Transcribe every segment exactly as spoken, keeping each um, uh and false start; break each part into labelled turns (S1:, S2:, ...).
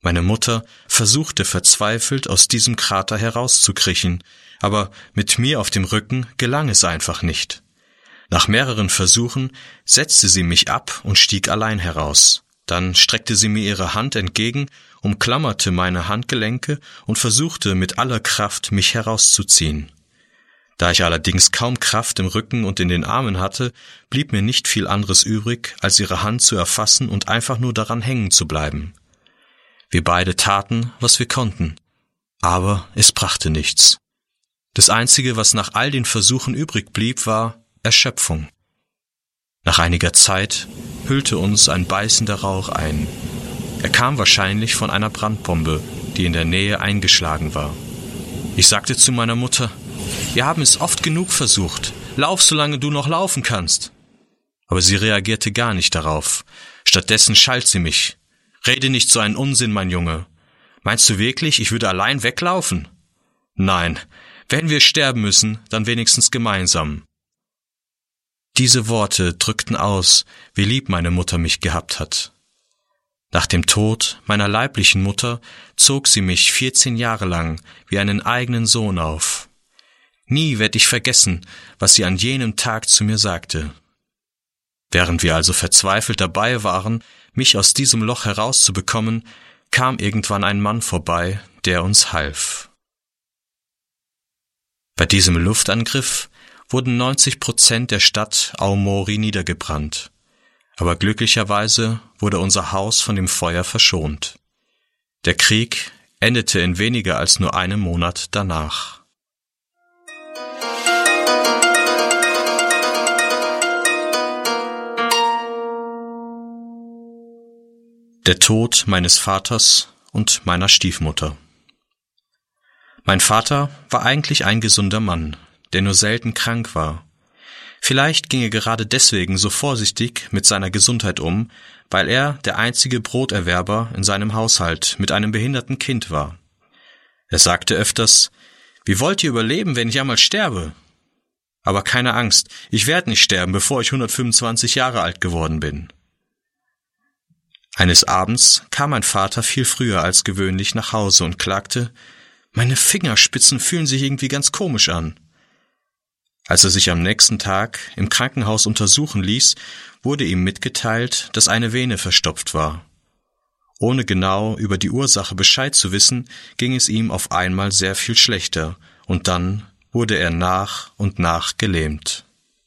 S1: Meine Mutter versuchte verzweifelt, aus diesem Krater herauszukriechen, aber mit mir auf dem Rücken gelang es einfach nicht. Nach mehreren Versuchen setzte sie mich ab und stieg allein heraus. Dann streckte sie mir ihre Hand entgegen, umklammerte meine Handgelenke und versuchte mit aller Kraft, mich herauszuziehen. Da ich allerdings kaum Kraft im Rücken und in den Armen hatte, blieb mir nicht viel anderes übrig, als ihre Hand zu erfassen und einfach nur daran hängen zu bleiben. Wir beide taten, was wir konnten, aber es brachte nichts. Das Einzige, was nach all den Versuchen übrig blieb, war Erschöpfung. Nach einiger Zeit hüllte uns ein beißender Rauch ein. Er kam wahrscheinlich von einer Brandbombe, die in der Nähe eingeschlagen war. Ich sagte zu meiner Mutter: Wir haben es oft genug versucht. Lauf, solange du noch laufen kannst. Aber sie reagierte gar nicht darauf. Stattdessen schalt sie mich: Rede nicht so einen Unsinn, mein Junge. Meinst du wirklich, ich würde allein weglaufen? Nein, wenn wir sterben müssen, dann wenigstens gemeinsam. Diese Worte drückten aus, wie lieb meine Mutter mich gehabt hat. Nach dem Tod meiner leiblichen Mutter zog sie mich vierzehn Jahre lang wie einen eigenen Sohn auf. Nie werde ich vergessen, was sie an jenem Tag zu mir sagte. Während wir also verzweifelt dabei waren, mich aus diesem Loch herauszubekommen, kam irgendwann ein Mann vorbei, der uns half. Bei diesem Luftangriff wurden neunzig Prozent der Stadt Aomori niedergebrannt, aber glücklicherweise wurde unser Haus von dem Feuer verschont. Der Krieg endete in weniger als nur einem Monat danach. Der Tod meines Vaters und meiner Stiefmutter. Mein Vater war eigentlich ein gesunder Mann, der nur selten krank war. Vielleicht ging er gerade deswegen so vorsichtig mit seiner Gesundheit um, weil er der einzige Broterwerber in seinem Haushalt mit einem behinderten Kind war. Er sagte öfters: Wie wollt ihr überleben, wenn ich einmal sterbe? Aber keine Angst, ich werde nicht sterben, bevor ich hundertfünfundzwanzig Jahre alt geworden bin. Eines Abends kam mein Vater viel früher als gewöhnlich nach Hause und klagte: Meine Fingerspitzen fühlen sich irgendwie ganz komisch an. Als er sich am nächsten Tag im Krankenhaus untersuchen ließ, wurde ihm mitgeteilt, dass eine Vene verstopft war. Ohne genau über die Ursache Bescheid zu wissen, ging es ihm auf einmal sehr viel schlechter, und dann wurde er nach und nach gelähmt.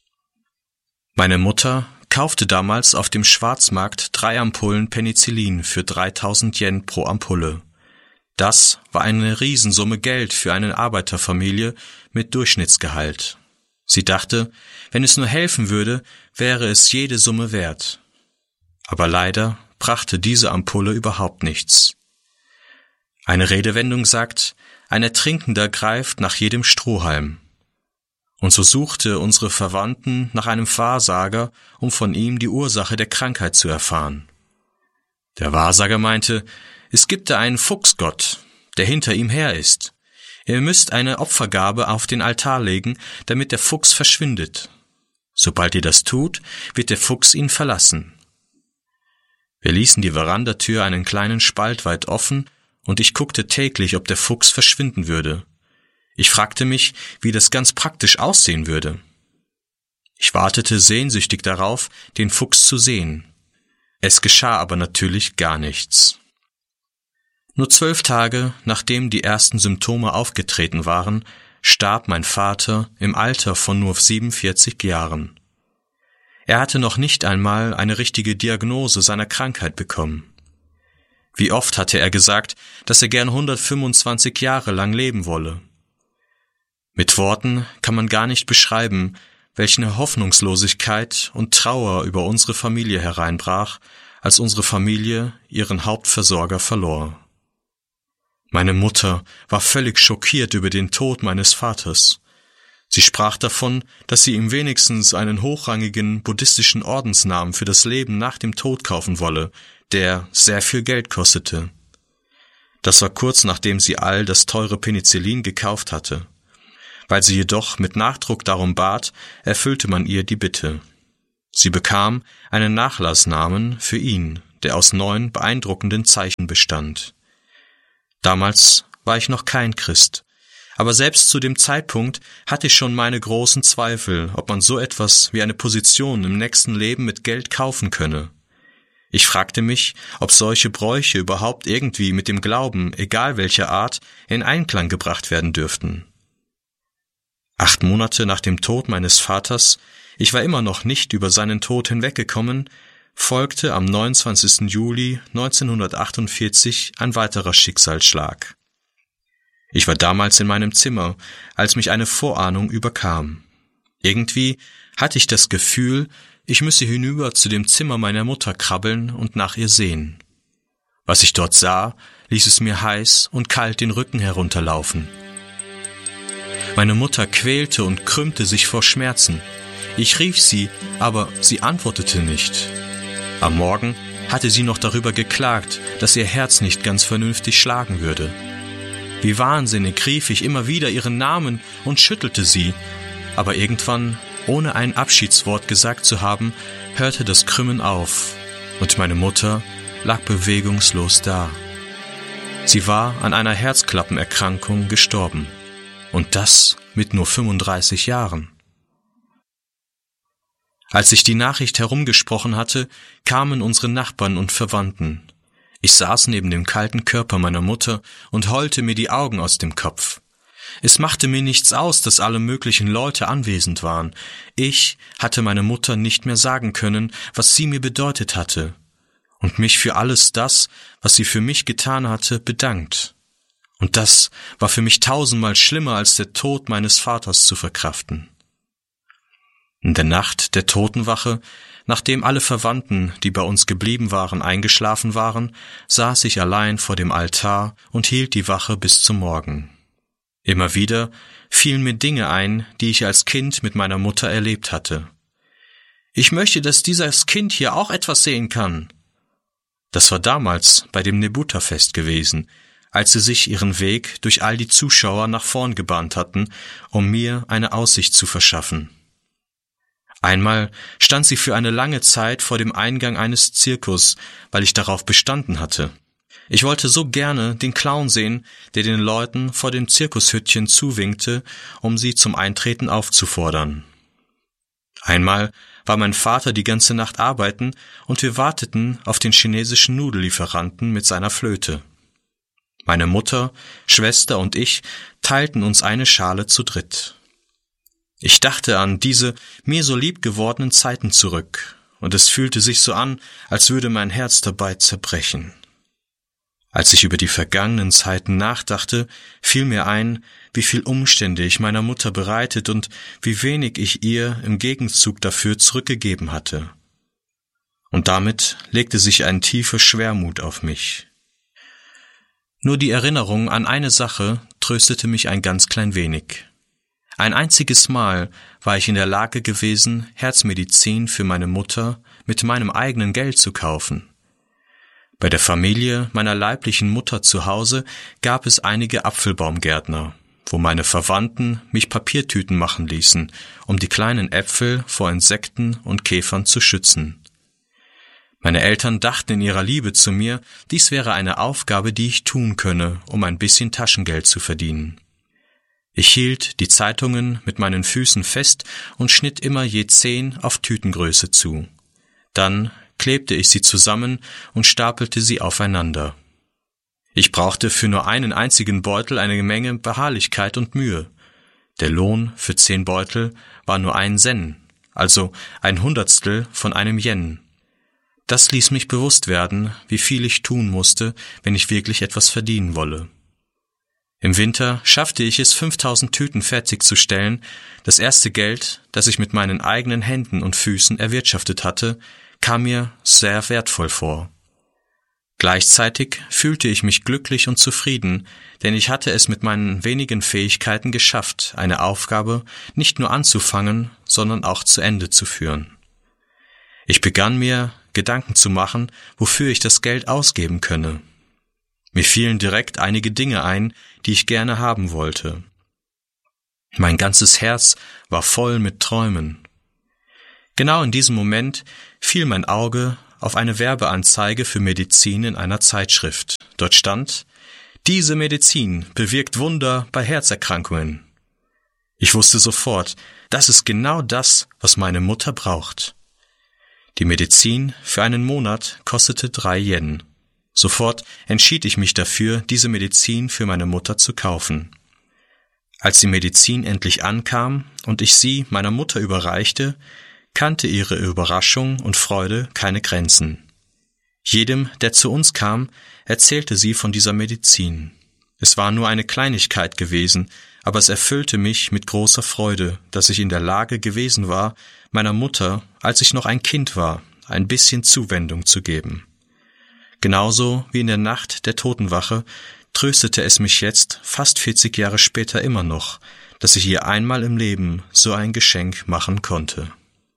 S1: Meine Mutter kaufte damals auf dem Schwarzmarkt drei Ampullen Penicillin für dreitausend Yen pro Ampulle. Das war eine Riesensumme Geld für eine Arbeiterfamilie mit Durchschnittsgehalt. Sie dachte, wenn es nur helfen würde, wäre es jede Summe wert. Aber leider brachte diese Ampulle überhaupt nichts. Eine Redewendung sagt: Ein Ertrinkender greift nach jedem Strohhalm. Und so suchte unsere Verwandten nach einem Wahrsager, um von ihm die Ursache der Krankheit zu erfahren. Der Wahrsager meinte, es gibt da einen Fuchsgott, der hinter ihm her ist. Ihr müsst eine Opfergabe auf den Altar legen, damit der Fuchs verschwindet. Sobald ihr das tut, wird der Fuchs ihn verlassen. Wir ließen die Verandatür einen kleinen Spalt weit offen, und ich guckte täglich, ob der Fuchs verschwinden würde. Ich fragte mich, wie das ganz praktisch aussehen würde. Ich wartete sehnsüchtig darauf, den Fuchs zu sehen. Es geschah aber natürlich gar nichts. Nur zwölf Tage, nachdem die ersten Symptome aufgetreten waren, starb mein Vater im Alter von nur siebenundvierzig Jahren. Er hatte noch nicht einmal eine richtige Diagnose seiner Krankheit bekommen. Wie oft hatte er gesagt, dass er gern hundertfünfundzwanzig Jahre lang leben wolle. Mit Worten kann man gar nicht beschreiben, welche Hoffnungslosigkeit und Trauer über unsere Familie hereinbrach, als unsere Familie ihren Hauptversorger verlor. Meine Mutter war völlig schockiert über den Tod meines Vaters. Sie sprach davon, dass sie ihm wenigstens einen hochrangigen buddhistischen Ordensnamen für das Leben nach dem Tod kaufen wolle, der sehr viel Geld kostete. Das war kurz nachdem sie all das teure Penicillin gekauft hatte. Weil sie jedoch mit Nachdruck darum bat, erfüllte man ihr die Bitte. Sie bekam einen Nachlassnamen für ihn, der aus neun beeindruckenden Zeichen bestand. Damals war ich noch kein Christ, aber selbst zu dem Zeitpunkt hatte ich schon meine großen Zweifel, ob man so etwas wie eine Position im nächsten Leben mit Geld kaufen könne. Ich fragte mich, ob solche Bräuche überhaupt irgendwie mit dem Glauben, egal welcher Art, in Einklang gebracht werden dürften. Acht Monate nach dem Tod meines Vaters, ich war immer noch nicht über seinen Tod hinweggekommen, folgte am neunundzwanzigsten Juli neunzehnhundertachtundvierzig ein weiterer Schicksalsschlag. Ich war damals in meinem Zimmer, als mich eine Vorahnung überkam. Irgendwie hatte ich das Gefühl, ich müsse hinüber zu dem Zimmer meiner Mutter krabbeln und nach ihr sehen. Was ich dort sah, ließ es mir heiß und kalt den Rücken herunterlaufen. Meine Mutter quälte und krümmte sich vor Schmerzen. Ich rief sie, aber sie antwortete nicht. Am Morgen hatte sie noch darüber geklagt, dass ihr Herz nicht ganz vernünftig schlagen würde. Wie wahnsinnig rief ich immer wieder ihren Namen und schüttelte sie, aber irgendwann, ohne ein Abschiedswort gesagt zu haben, hörte das Krümmen auf, und meine Mutter lag bewegungslos da. Sie war an einer Herzklappenerkrankung gestorben, und das mit nur fünfunddreißig Jahren. Als ich die Nachricht herumgesprochen hatte, kamen unsere Nachbarn und Verwandten. Ich saß neben dem kalten Körper meiner Mutter und heulte mir die Augen aus dem Kopf. Es machte mir nichts aus, dass alle möglichen Leute anwesend waren. Ich hatte meiner Mutter nicht mehr sagen können, was sie mir bedeutet hatte, und mich für alles das, was sie für mich getan hatte, bedankt. Und das war für mich tausendmal schlimmer, als der Tod meines Vaters zu verkraften. In der Nacht der Totenwache, nachdem alle Verwandten, die bei uns geblieben waren, eingeschlafen waren, saß ich allein vor dem Altar und hielt die Wache bis zum Morgen. Immer wieder fielen mir Dinge ein, die ich als Kind mit meiner Mutter erlebt hatte. Ich möchte, dass dieses Kind hier auch etwas sehen kann. Das war damals bei dem Nebuta-Fest gewesen, als sie sich ihren Weg durch all die Zuschauer nach vorn gebahnt hatten, um mir eine Aussicht zu verschaffen. Einmal stand sie für eine lange Zeit vor dem Eingang eines Zirkus, weil ich darauf bestanden hatte. Ich wollte so gerne den Clown sehen, der den Leuten vor dem Zirkushüttchen zuwinkte, um sie zum Eintreten aufzufordern. Einmal war mein Vater die ganze Nacht arbeiten und wir warteten auf den chinesischen Nudellieferanten mit seiner Flöte. Meine Mutter, Schwester und ich teilten uns eine Schale zu dritt. Ich dachte an diese mir so lieb gewordenen Zeiten zurück, und es fühlte sich so an, als würde mein Herz dabei zerbrechen. Als ich über die vergangenen Zeiten nachdachte, fiel mir ein, wie viel Umstände ich meiner Mutter bereitet und wie wenig ich ihr im Gegenzug dafür zurückgegeben hatte. Und damit legte sich ein tiefer Schwermut auf mich. Nur die Erinnerung an eine Sache tröstete mich ein ganz klein wenig. Ein einziges Mal war ich in der Lage gewesen, Herzmedizin für meine Mutter mit meinem eigenen Geld zu kaufen. Bei der Familie meiner leiblichen Mutter zu Hause gab es einige Apfelbaumgärtner, wo meine Verwandten mich Papiertüten machen ließen, um die kleinen Äpfel vor Insekten und Käfern zu schützen. Meine Eltern dachten in ihrer Liebe zu mir, dies wäre eine Aufgabe, die ich tun könne, um ein bisschen Taschengeld zu verdienen. Ich hielt die Zeitungen mit meinen Füßen fest und schnitt immer je zehn auf Tütengröße zu. Dann klebte ich sie zusammen und stapelte sie aufeinander. Ich brauchte für nur einen einzigen Beutel eine Menge Beharrlichkeit und Mühe. Der Lohn für zehn Beutel war nur ein Sen, also ein Hundertstel von einem Yen. Das ließ mich bewusst werden, wie viel ich tun musste, wenn ich wirklich etwas verdienen wolle. Im Winter schaffte ich es, fünftausend Tüten fertigzustellen. Das erste Geld, das ich mit meinen eigenen Händen und Füßen erwirtschaftet hatte, kam mir sehr wertvoll vor. Gleichzeitig fühlte ich mich glücklich und zufrieden, denn ich hatte es mit meinen wenigen Fähigkeiten geschafft, eine Aufgabe nicht nur anzufangen, sondern auch zu Ende zu führen. Ich begann mir Gedanken zu machen, wofür ich das Geld ausgeben könne. Mir fielen direkt einige Dinge ein, die ich gerne haben wollte. Mein ganzes Herz war voll mit Träumen. Genau in diesem Moment fiel mein Auge auf eine Werbeanzeige für Medizin in einer Zeitschrift. Dort stand: Diese Medizin bewirkt Wunder bei Herzerkrankungen. Ich wusste sofort, das ist genau das, was meine Mutter braucht. Die Medizin für einen Monat kostete drei Yen. Sofort entschied ich mich dafür, diese Medizin für meine Mutter zu kaufen. Als die Medizin endlich ankam und ich sie meiner Mutter überreichte, kannte ihre Überraschung und Freude keine Grenzen. Jedem, der zu uns kam, erzählte sie von dieser Medizin. Es war nur eine Kleinigkeit gewesen, aber es erfüllte mich mit großer Freude, dass ich in der Lage gewesen war, meiner Mutter, als ich noch ein Kind war, ein bisschen Zuwendung zu geben. Genauso wie in der Nacht der Totenwache tröstete es mich jetzt, fast vierzig Jahre später immer noch, dass ich ihr einmal im Leben so ein Geschenk machen konnte.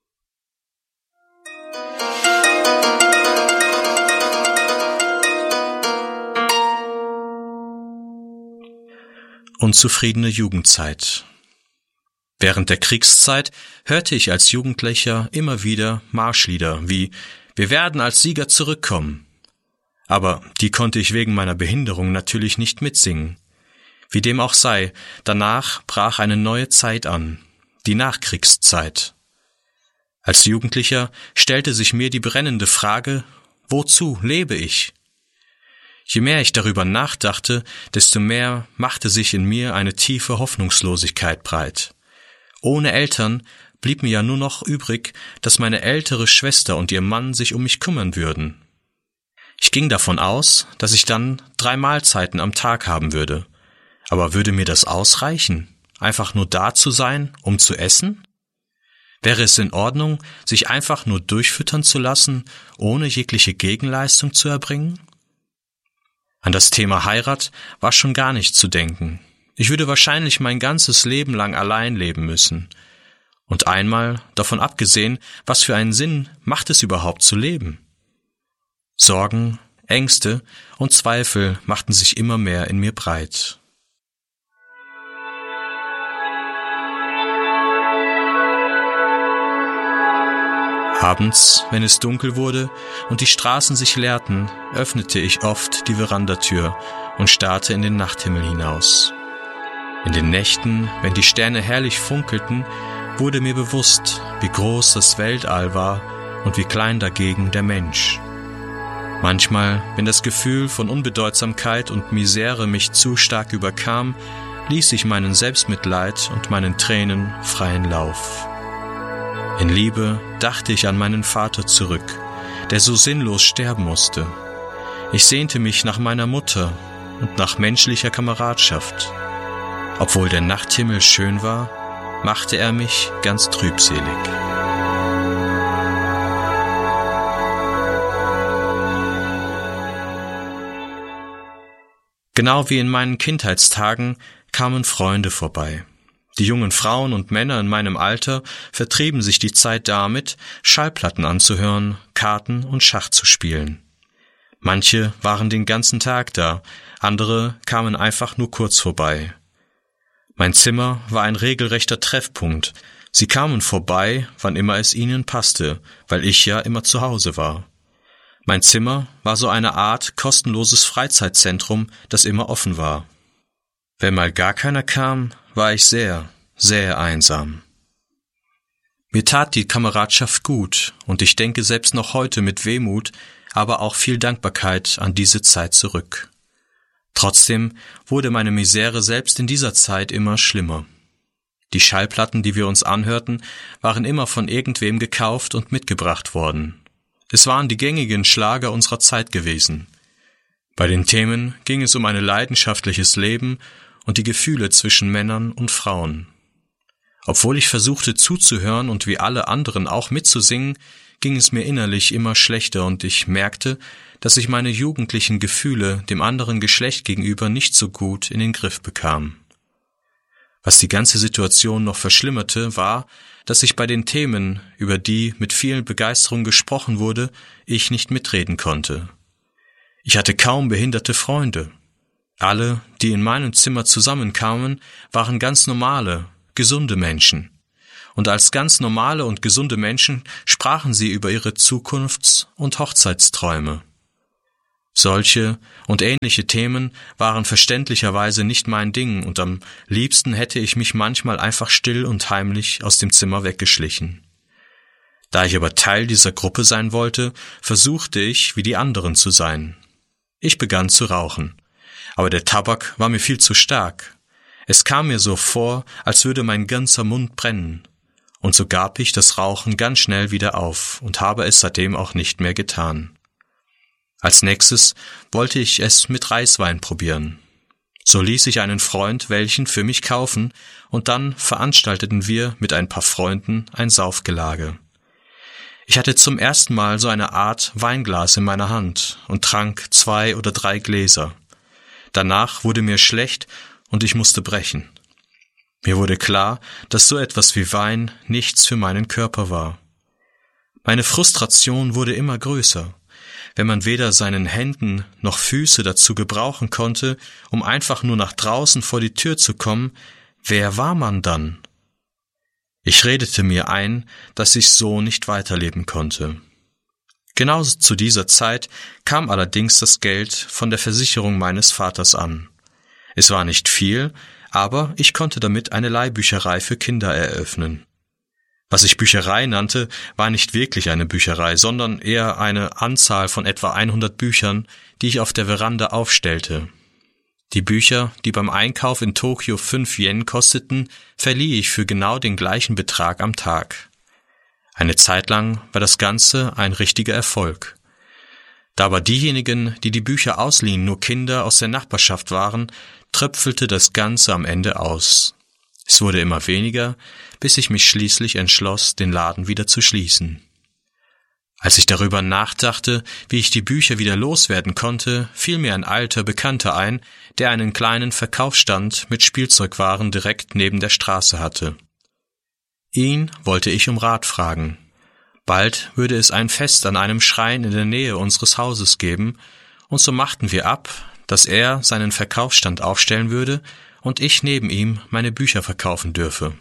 S1: Unzufriedene Jugendzeit. Während der Kriegszeit hörte ich als Jugendlicher immer wieder Marschlieder wie »Wir werden als Sieger zurückkommen«. Aber die konnte ich wegen meiner Behinderung natürlich nicht mitsingen. Wie dem auch sei, danach brach eine neue Zeit an, die Nachkriegszeit. Als Jugendlicher stellte sich mir die brennende Frage, wozu lebe ich? Je mehr ich darüber nachdachte, desto mehr machte sich in mir eine tiefe Hoffnungslosigkeit breit. Ohne Eltern blieb mir ja nur noch übrig, dass meine ältere Schwester und ihr Mann sich um mich kümmern würden. Ich ging davon aus, dass ich dann drei Mahlzeiten am Tag haben würde. Aber würde mir das ausreichen, einfach nur da zu sein, um zu essen? Wäre es in Ordnung, sich einfach nur durchfüttern zu lassen, ohne jegliche Gegenleistung zu erbringen? An das Thema Heirat war schon gar nicht zu denken. Ich würde wahrscheinlich mein ganzes Leben lang allein leben müssen. Und einmal, davon abgesehen, was für einen Sinn macht es überhaupt zu leben? Sorgen, Ängste und Zweifel machten sich immer mehr in mir breit. Abends, wenn es dunkel wurde und die Straßen sich leerten, öffnete ich oft die Verandatür und starrte in den Nachthimmel hinaus. In den Nächten, wenn die Sterne herrlich funkelten, wurde mir bewusst, wie groß das Weltall war und wie klein dagegen der Mensch. Manchmal, wenn das Gefühl von Unbedeutsamkeit und Misere mich zu stark überkam, ließ ich meinen Selbstmitleid und meinen Tränen freien Lauf. In Liebe dachte ich an meinen Vater zurück, der so sinnlos sterben musste. Ich sehnte mich nach meiner Mutter und nach menschlicher Kameradschaft. Obwohl der Nachthimmel schön war, machte er mich ganz trübselig. Genau wie in meinen Kindheitstagen kamen Freunde vorbei. Die jungen Frauen und Männer in meinem Alter vertrieben sich die Zeit damit, Schallplatten anzuhören, Karten und Schach zu spielen. Manche waren den ganzen Tag da, andere kamen einfach nur kurz vorbei. Mein Zimmer war ein regelrechter Treffpunkt. Sie kamen vorbei, wann immer es ihnen passte, weil ich ja immer zu Hause war. Mein Zimmer war so eine Art kostenloses Freizeitzentrum, das immer offen war. Wenn mal gar keiner kam, war ich sehr, sehr einsam. Mir tat die Kameradschaft gut, und ich denke selbst noch heute mit Wehmut, aber auch viel Dankbarkeit an diese Zeit zurück. Trotzdem wurde meine Misere selbst in dieser Zeit immer schlimmer. Die Schallplatten, die wir uns anhörten, waren immer von irgendwem gekauft und mitgebracht worden. Es waren die gängigen Schlager unserer Zeit gewesen. Bei den Themen ging es um ein leidenschaftliches Leben und die Gefühle zwischen Männern und Frauen. Obwohl ich versuchte zuzuhören und wie alle anderen auch mitzusingen, ging es mir innerlich immer schlechter und ich merkte, dass ich meine jugendlichen Gefühle dem anderen Geschlecht gegenüber nicht so gut in den Griff bekam. Was die ganze Situation noch verschlimmerte, war, dass ich bei den Themen, über die mit viel Begeisterung gesprochen wurde, ich nicht mitreden konnte. Ich hatte kaum behinderte Freunde. Alle, die in meinem Zimmer zusammenkamen, waren ganz normale, gesunde Menschen. Und als ganz normale und gesunde Menschen sprachen sie über ihre Zukunfts- und Hochzeitsträume. Solche und ähnliche Themen waren verständlicherweise nicht mein Ding, und am liebsten hätte ich mich manchmal einfach still und heimlich aus dem Zimmer weggeschlichen. Da ich aber Teil dieser Gruppe sein wollte, versuchte ich, wie die anderen zu sein. Ich begann zu rauchen, aber der Tabak war mir viel zu stark. Es kam mir so vor, als würde mein ganzer Mund brennen, und so gab ich das Rauchen ganz schnell wieder auf und habe es seitdem auch nicht mehr getan. Als nächstes wollte ich es mit Reiswein probieren. So ließ ich einen Freund welchen für mich kaufen, und dann veranstalteten wir mit ein paar Freunden ein Saufgelage. Ich hatte zum ersten Mal so eine Art Weinglas in meiner Hand und trank zwei oder drei Gläser. Danach wurde mir schlecht und ich musste brechen. Mir wurde klar, dass so etwas wie Wein nichts für meinen Körper war. Meine Frustration wurde immer größer. Wenn man weder seinen Händen noch Füße dazu gebrauchen konnte, um einfach nur nach draußen vor die Tür zu kommen, wer war man dann? Ich redete mir ein, dass ich so nicht weiterleben konnte. Genauso zu dieser Zeit kam allerdings das Geld von der Versicherung meines Vaters an. Es war nicht viel, aber ich konnte damit eine Leihbücherei für Kinder eröffnen. Was ich Bücherei nannte, war nicht wirklich eine Bücherei, sondern eher eine Anzahl von etwa hundert Büchern, die ich auf der Veranda aufstellte. Die Bücher, die beim Einkauf in Tokio fünf Yen kosteten, verlieh ich für genau den gleichen Betrag am Tag. Eine Zeit lang war das Ganze ein richtiger Erfolg. Da aber diejenigen, die die Bücher ausliehen, nur Kinder aus der Nachbarschaft waren, tröpfelte das Ganze am Ende aus. Es wurde immer weniger, bis ich mich schließlich entschloss, den Laden wieder zu schließen. Als ich darüber nachdachte, wie ich die Bücher wieder loswerden konnte, fiel mir ein alter Bekannter ein, der einen kleinen Verkaufsstand mit Spielzeugwaren direkt neben der Straße hatte. Ihn wollte ich um Rat fragen. Bald würde es ein Fest an einem Schrein in der Nähe unseres Hauses geben, und so machten wir ab, dass er seinen Verkaufsstand aufstellen würde und ich neben ihm meine Bücher verkaufen dürfe.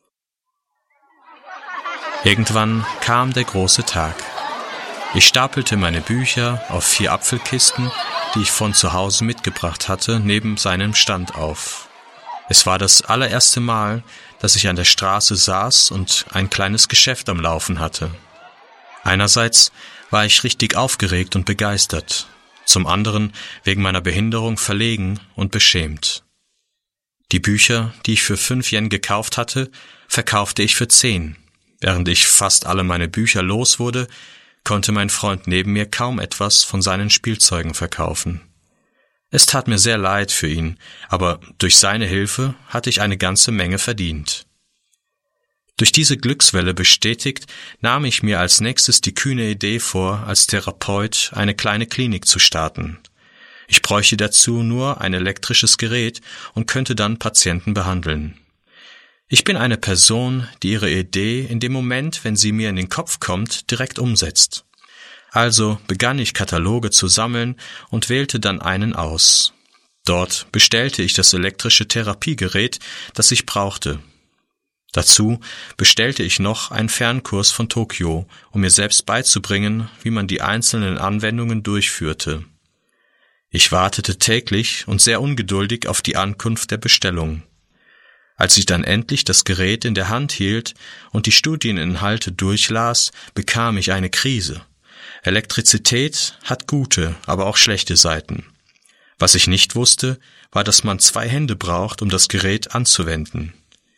S1: Irgendwann kam der große Tag. Ich stapelte meine Bücher auf vier Apfelkisten, die ich von zu Hause mitgebracht hatte, neben seinem Stand auf. Es war das allererste Mal, dass ich an der Straße saß und ein kleines Geschäft am Laufen hatte. Einerseits war ich richtig aufgeregt und begeistert, zum anderen wegen meiner Behinderung verlegen und beschämt. Die Bücher, die ich für fünf Yen gekauft hatte, verkaufte ich für zehn. Während ich fast alle meine Bücher los wurde, konnte mein Freund neben mir kaum etwas von seinen Spielzeugen verkaufen. Es tat mir sehr leid für ihn, aber durch seine Hilfe hatte ich eine ganze Menge verdient. Durch diese Glückswelle bestätigt, nahm ich mir als nächstes die kühne Idee vor, als Therapeut eine kleine Klinik zu starten. Ich bräuchte dazu nur ein elektrisches Gerät und könnte dann Patienten behandeln. Ich bin eine Person, die ihre Idee in dem Moment, wenn sie mir in den Kopf kommt, direkt umsetzt. Also begann ich Kataloge zu sammeln und wählte dann einen aus. Dort bestellte ich das elektrische Therapiegerät, das ich brauchte. Dazu bestellte ich noch einen Fernkurs von Tokio, um mir selbst beizubringen, wie man die einzelnen Anwendungen durchführte. Ich wartete täglich und sehr ungeduldig auf die Ankunft der Bestellung. Als ich dann endlich das Gerät in der Hand hielt und die Studieninhalte durchlas, bekam ich eine Krise. Elektrizität hat gute, aber auch schlechte Seiten. Was ich nicht wusste, war, dass man zwei Hände braucht, um das Gerät anzuwenden.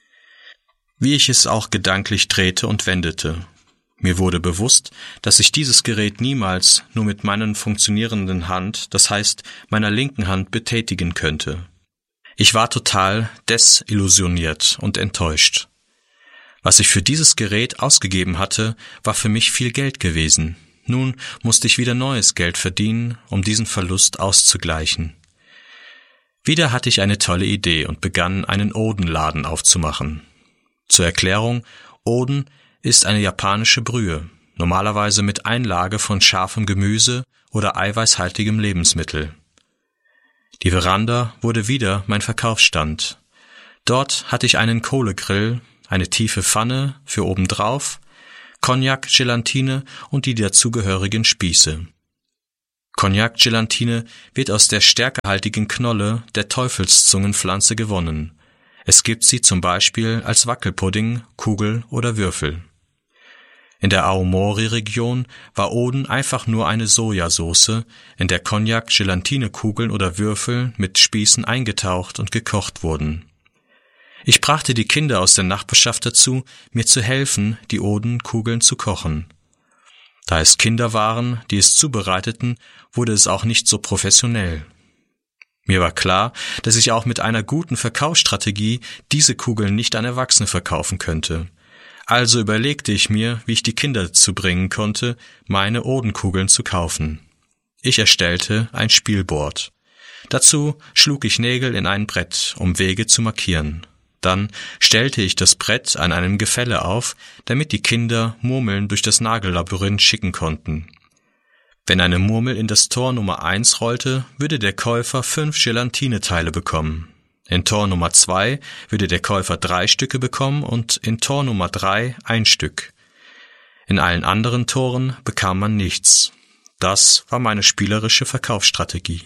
S1: Wie ich es auch gedanklich drehte und wendete. Mir wurde bewusst, dass ich dieses Gerät niemals nur mit meiner funktionierenden Hand, das heißt meiner linken Hand, betätigen könnte. Ich war total desillusioniert und enttäuscht. Was ich für dieses Gerät ausgegeben hatte, war für mich viel Geld gewesen. Nun musste ich wieder neues Geld verdienen, um diesen Verlust auszugleichen. Wieder hatte ich eine tolle Idee und begann, einen Odenladen aufzumachen. Zur Erklärung, Oden ist eine japanische Brühe, normalerweise mit Einlage von scharfem Gemüse oder eiweißhaltigem Lebensmittel. Die Veranda wurde wieder mein Verkaufsstand. Dort hatte ich einen Kohlegrill, eine tiefe Pfanne für obendrauf, Cognac, Gelatine und die dazugehörigen Spieße. Cognac-Gelatine wird aus der stärkehaltigen Knolle der Teufelszungenpflanze gewonnen. Es gibt sie zum Beispiel als Wackelpudding, Kugel oder Würfel. In der Aomori-Region war Oden einfach nur eine Sojasauce, in der Cognac-Gelatine-Kugeln oder Würfel mit Spießen eingetaucht und gekocht wurden. Ich brachte die Kinder aus der Nachbarschaft dazu, mir zu helfen, die Odenkugeln zu kochen. Da es Kinder waren, die es zubereiteten, wurde es auch nicht so professionell. Mir war klar, dass ich auch mit einer guten Verkaufsstrategie diese Kugeln nicht an Erwachsene verkaufen könnte. Also überlegte ich mir, wie ich die Kinder dazu bringen konnte, meine Odenkugeln zu kaufen. Ich erstellte ein Spielboard. Dazu schlug ich Nägel in ein Brett, um Wege zu markieren. Dann stellte ich das Brett an einem Gefälle auf, damit die Kinder Murmeln durch das Nagellabyrinth schicken konnten. Wenn eine Murmel in das Tor Nummer eins rollte, würde der Käufer fünf Gelatineteile bekommen. In Tor Nummer zwei würde der Käufer drei Stücke bekommen und in Tor Nummer drei ein Stück. In allen anderen Toren bekam man nichts. Das war meine spielerische Verkaufsstrategie.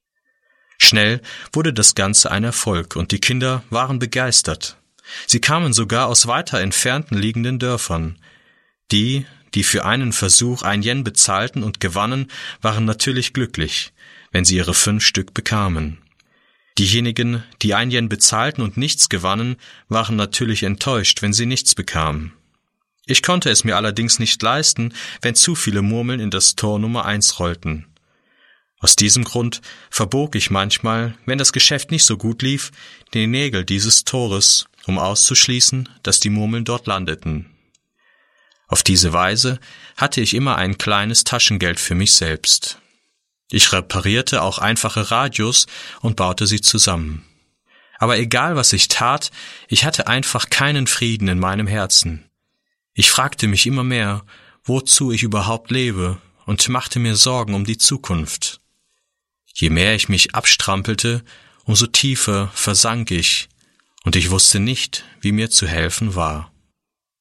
S1: Schnell wurde das Ganze ein Erfolg und die Kinder waren begeistert. Sie kamen sogar aus weiter entfernten liegenden Dörfern. Die, die für einen Versuch ein Yen bezahlten und gewannen, waren natürlich glücklich, wenn sie ihre fünf Stück bekamen. Diejenigen, die ein Yen bezahlten und nichts gewannen, waren natürlich enttäuscht, wenn sie nichts bekamen. Ich konnte es mir allerdings nicht leisten, wenn zu viele Murmeln in das Tor Nummer eins rollten. Aus diesem Grund verbog ich manchmal, wenn das Geschäft nicht so gut lief, die Nägel dieses Tores, um auszuschließen, dass die Murmeln dort landeten. Auf diese Weise hatte ich immer ein kleines Taschengeld für mich selbst. Ich reparierte auch einfache Radios und baute sie zusammen. Aber egal, was ich tat, ich hatte einfach keinen Frieden in meinem Herzen. Ich fragte mich immer mehr, wozu ich überhaupt lebe, und machte mir Sorgen um die Zukunft. Je mehr ich mich abstrampelte, umso tiefer versank ich, und ich wusste nicht, wie mir zu helfen war.